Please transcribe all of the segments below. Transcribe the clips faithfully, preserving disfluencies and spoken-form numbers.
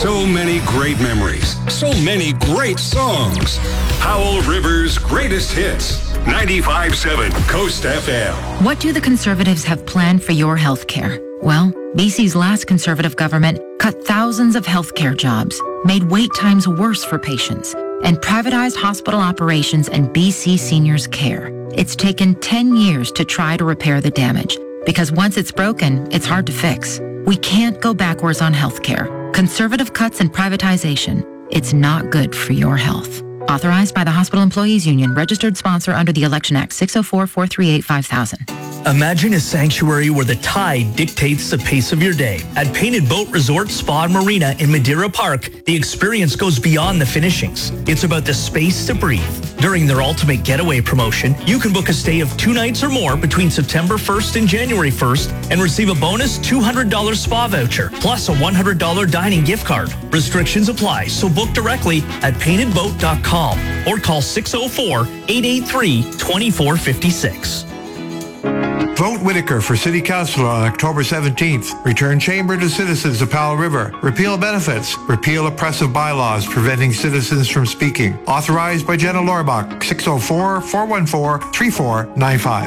So many great memories. So many great songs. Powell River's greatest hits. ninety-five point seven Coast F M. What do the Conservatives have planned for your health care? Well, B C's last Conservative government cut thousands of healthcare jobs, made wait times worse for patients, and privatized hospital operations and B C seniors' care. It's taken ten years to try to repair the damage, because once it's broken, it's hard to fix. We can't go backwards on healthcare. Conservative cuts and privatization. It's not good for your health. Authorized by the Hospital Employees Union, registered sponsor under the Election Act, six oh four, four three eight, five thousand. Imagine a sanctuary where the tide dictates the pace of your day. At Painted Boat Resort Spa and Marina in Madeira Park, the experience goes beyond the finishings. It's about the space to breathe. During their Ultimate Getaway promotion, you can book a stay of two nights or more between September first and January first and receive a bonus two hundred dollars spa voucher, plus a one hundred dollars dining gift card. Restrictions apply, so book directly at painted boat dot com or call six oh four, eight eight three, two four five six. Vote Whitaker for City Councilor on October seventeenth. Return Chamber to citizens of Powell River. Repeal benefits. Repeal oppressive bylaws preventing citizens from speaking. Authorized by Jenna Lorbach. six oh four, four one four, three four nine five.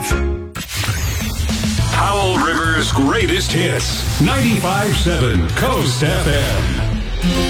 Powell River's greatest hits. ninety-five point seven Coast F M.